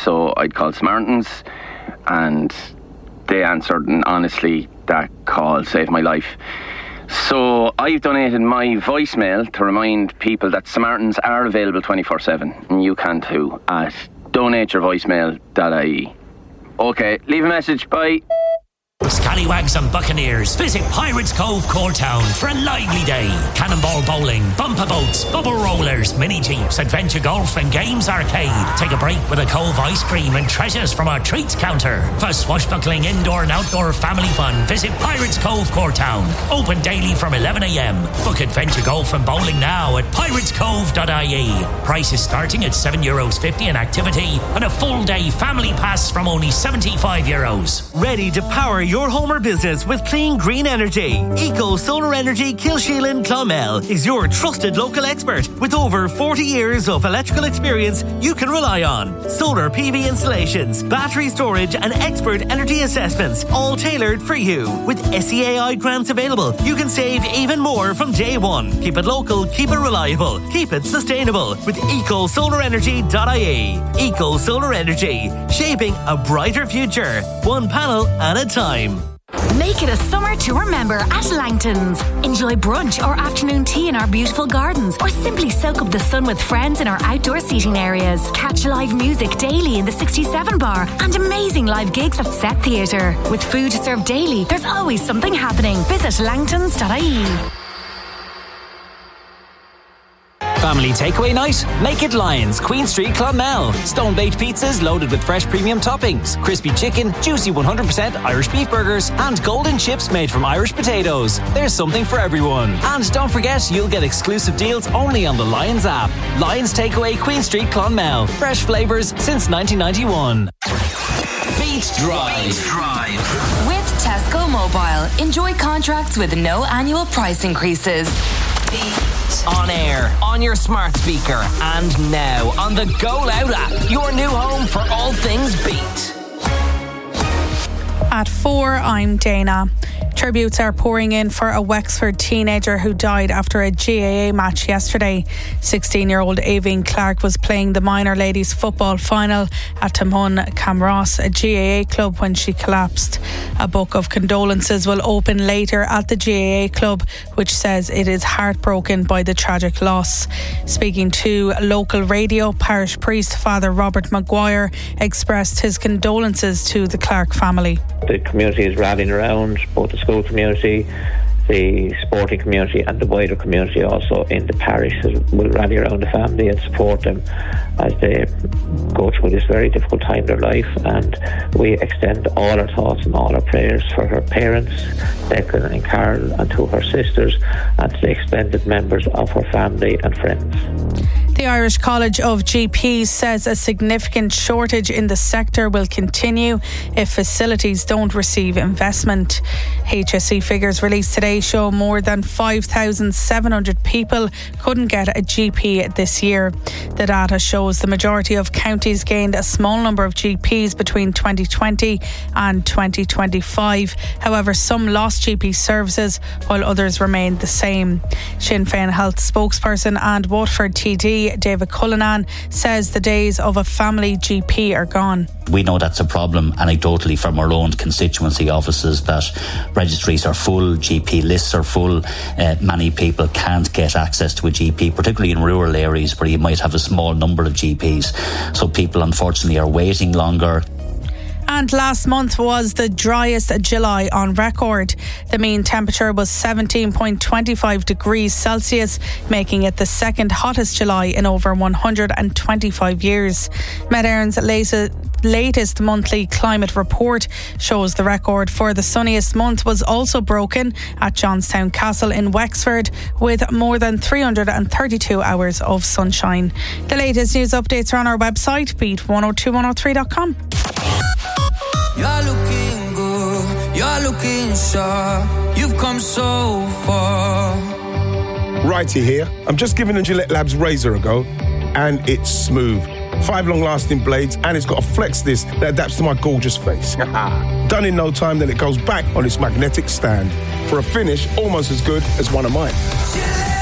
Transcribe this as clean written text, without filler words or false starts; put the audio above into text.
So I'd called Samaritans and they answered, and honestly, that call saved my life. So I've donated my voicemail to remind people that Samaritans are available 24/7, and you can too, at donateyourvoicemail.ie. Okay, leave a message, bye. Scallywags and Buccaneers, visit Pirates Cove, Coretown for a lively day. Cannonball bowling, bumper boats, bubble rollers, mini jeeps, adventure golf and games arcade. Take a break with a Cove ice cream and treasures from our treats counter. For swashbuckling indoor and outdoor family fun, visit Pirates Cove, Coretown. Open daily from 11am. Book adventure golf and bowling now at piratescove.ie. Prices starting at €7.50 an activity and a full day family pass from only €75. Ready to power your home or business with clean green energy. Eco Solar Energy Kilsheelan Clonmel is your trusted local expert with over 40 years of electrical experience you can rely on. Solar PV installations, battery storage and expert energy assessments, all tailored for you. With SEAI grants available, you can save even more from day one. Keep it local, keep it reliable, keep it sustainable with ecosolarenergy.ie. Eco Solar Energy, shaping a brighter future, one panel at a time. Make it a summer to remember at Langton's. Enjoy brunch or afternoon tea in our beautiful gardens, or simply soak up the sun with friends in our outdoor seating areas. Catch live music daily in the 67 bar and amazing live gigs at Set Theatre. With food served daily, there's always something happening. Visit langtons.ie. Family takeaway night? Make it Lions, Queen Street, Clonmel. Stone-baked pizzas loaded with fresh premium toppings, crispy chicken, juicy 100% Irish beef burgers, and golden chips made from Irish potatoes. There's something for everyone. And don't forget, you'll get exclusive deals only on the Lions app. Lions Takeaway, Queen Street, Clonmel. Fresh flavours since 1991. Beat Drive. With Tesco Mobile, enjoy contracts with no annual price increases. On air, on your smart speaker, and now on the Go Loud app, your new home for all things Beat. At 4, I'm Dana. Tributes are pouring in for a Wexford teenager who died after a GAA match yesterday. 16-year-old Aoibhinn Clark was playing the minor ladies football final at Timhun Camross, a GAA club, when she collapsed. A book of condolences will open later at the GAA club, which says it is heartbroken by the tragic loss. Speaking to local radio, parish priest Father Robert Maguire expressed his condolences to the Clark family. The community is rallying around, both the school community, the sporting community and the wider community also in the parish will rally around the family and support them as they go through this very difficult time in their life. And we extend all our thoughts and all our prayers for her parents, Declan and Carol, and to her sisters and to the extended members of her family and friends. The Irish College of GPs says a significant shortage in the sector will continue if facilities don't receive investment. HSE figures released today show more than 5,700 people couldn't get a GP this year. The data shows the majority of counties gained a small number of GPs between 2020 and 2025. However, some lost GP services while others remained the same. Sinn Féin Health spokesperson and Waterford TD David Cullinan says the days of a family GP are gone. We know that's a problem anecdotally from our own constituency offices, that registries are full, GP lists are full. Many people can't get access to a GP, particularly in rural areas where you might have a small number of GPs. So people unfortunately are waiting longer. And last month was the driest July on record. The mean temperature was 17.25 degrees Celsius, making it the second hottest July in over 125 years. Met Éireann's latest monthly climate report shows the record for the sunniest month was also broken at Johnstown Castle in Wexford, with more than 332 hours of sunshine. The latest news updates are on our website, beat102103.com. You're looking good, you're looking sharp, you've come so far. Righty here. I'm just giving the Gillette Labs razor a go, and it's smooth. 5 long-lasting blades, and it's got a flex disc that adapts to my gorgeous face. Done in no time, then it goes back on its magnetic stand for a finish almost as good as one of mine.